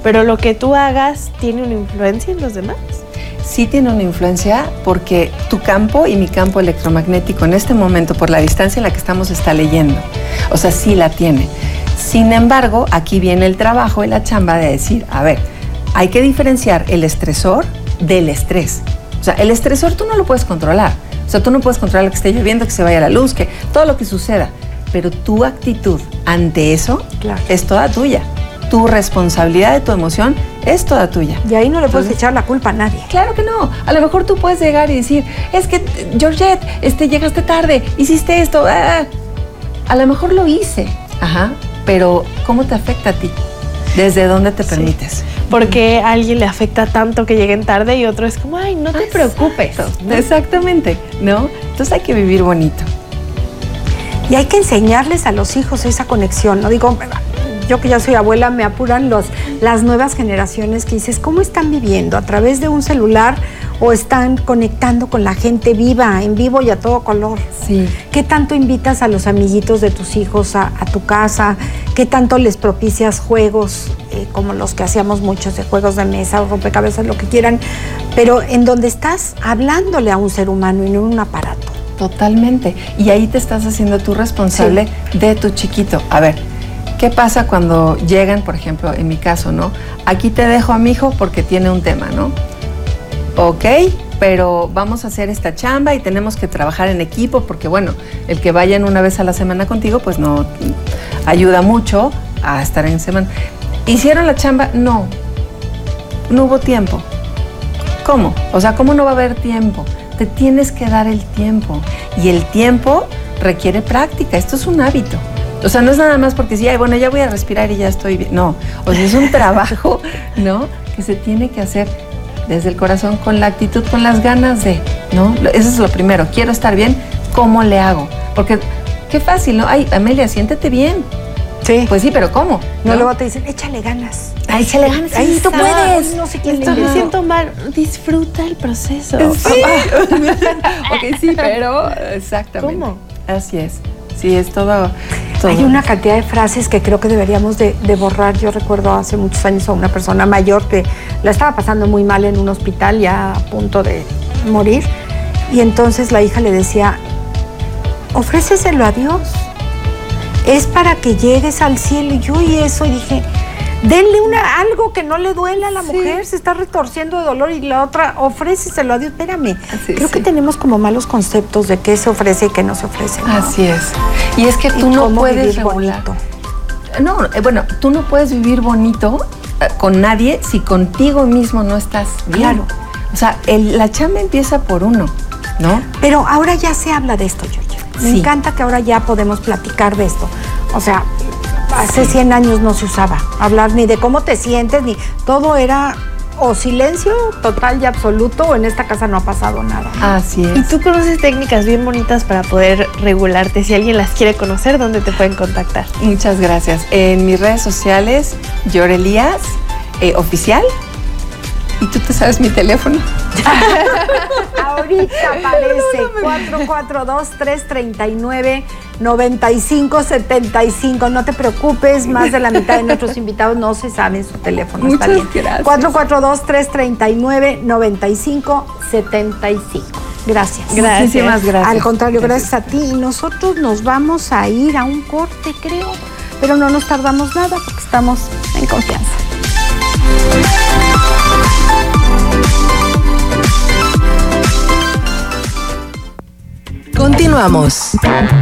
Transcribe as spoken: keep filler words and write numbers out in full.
pero lo que tú hagas tiene una influencia en los demás. Sí tiene una influencia porque tu campo y mi campo electromagnético en este momento, por la distancia en la que estamos, está leyendo. O sea, sí la tiene. Sin embargo, aquí viene el trabajo y la chamba de decir, a ver, hay que diferenciar el estresor del estrés. O sea, el estresor tú no lo puedes controlar. O sea, tú no puedes controlar que esté lloviendo, que se vaya la luz, que todo lo que suceda. Pero tu actitud ante eso claro. es toda tuya. Tu responsabilidad de tu emoción es toda tuya. Y ahí no le puedes Entonces, echar la culpa a nadie. Claro que no. A lo mejor tú puedes llegar y decir, es que, Georgette, este, llegaste tarde, hiciste esto. Ah. A lo mejor lo hice. Ajá. Pero, ¿cómo te afecta a ti? ¿Desde dónde te permites? Sí. Porque a alguien le afecta tanto que lleguen tarde y otro es como, ay, no te Exacto. preocupes. ¿no? Exactamente, ¿no? Entonces hay que vivir bonito. Y hay que enseñarles a los hijos esa conexión, ¿no? Digo, yo que ya soy abuela, me apuran los, las nuevas generaciones que dices, ¿cómo están viviendo? ¿A través de un celular o están conectando con la gente viva, en vivo y a todo color? Sí. ¿Qué tanto invitas a los amiguitos de tus hijos a, a tu casa? ¿Qué tanto les propicias juegos, eh, como los que hacíamos muchos, de juegos de mesa o rompecabezas, lo que quieran, pero en donde estás hablándole a un ser humano y no en un aparato? Totalmente. Y ahí te estás haciendo tú responsable sí. de tu chiquito. A ver, ¿qué pasa cuando llegan, por ejemplo, en mi caso, ¿no? Aquí te dejo a mi hijo porque tiene un tema, ¿no? Ok, pero vamos a hacer esta chamba y tenemos que trabajar en equipo porque, bueno, el que vayan una vez a la semana contigo, pues no ayuda mucho a estar en semana. ¿Hicieron la chamba? No. No hubo tiempo. ¿Cómo? O sea, ¿cómo no va a haber tiempo? Te tienes que dar el tiempo. Y el tiempo requiere práctica. Esto es un hábito. O sea, no es nada más porque sí, ay, bueno, ya voy a respirar y ya estoy bien. No, o sea, es un trabajo, ¿no? Que se tiene que hacer desde el corazón, con la actitud, con las ganas de, ¿no? Eso es lo primero. Quiero estar bien, ¿cómo le hago? Porque qué fácil, ¿no? Ay, Amelia, siéntete bien. Sí. Pues sí, pero ¿cómo? No, no luego te dicen, échale ganas. Ay, échale ganas. Sí, Ay, tú puedes. No sé quién Esto me siento mal. Disfruta el proceso. Sí. Ok, sí, pero exactamente. ¿Cómo? Así es. Sí, es todo, todo. Hay una cantidad de frases que creo que deberíamos de, de borrar. Yo recuerdo hace muchos años a una persona mayor que la estaba pasando muy mal en un hospital, ya a punto de morir. Y entonces la hija le decía, ofréceselo a Dios. Es para que llegues al cielo. Y yo y eso, y dije, denle una, algo que no le duela a la sí. mujer, se está retorciendo de dolor, y la otra, ofréceselo a Dios. Espérame, Así, creo sí. que tenemos como malos conceptos de qué se ofrece y qué no se ofrece, ¿no? Así es. Y es que tú no puedes regular. Bonito. No, eh, bueno, tú no puedes vivir bonito eh, con nadie si contigo mismo no estás bien. Claro. O sea, el, la chamba empieza por uno, ¿no? Pero ahora ya se habla de esto, Yoyo. Me sí. encanta que ahora ya podemos platicar de esto. O sea, hace cien años no se usaba hablar ni de cómo te sientes, ni todo era o silencio total y absoluto, o en esta casa no ha pasado nada. Así es. Y tú conoces técnicas bien bonitas para poder regularte. Si alguien las quiere conocer, ¿dónde te pueden contactar? Muchas gracias. En mis redes sociales, Yorelías eh, Oficial. ¿Y tú te sabes mi teléfono? Ahorita aparece cuatro cuatro dos, tres tres nueve, nueve cinco siete cinco. No te preocupes, más de la mitad de nuestros invitados no se saben su teléfono. Muchas está bien. Gracias. cuatro cuatro dos, tres tres nueve, nueve cinco siete cinco. Gracias. Gracias. Muchísimas gracias. Al contrario, gracias. gracias a ti. Y nosotros nos vamos a ir a un corte, creo, pero no nos tardamos nada porque estamos en confianza. Continuamos.